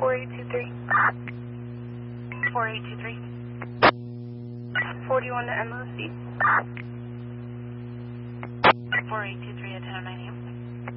4823. 4823. 41 to MOC. 4823 at 1009 AM.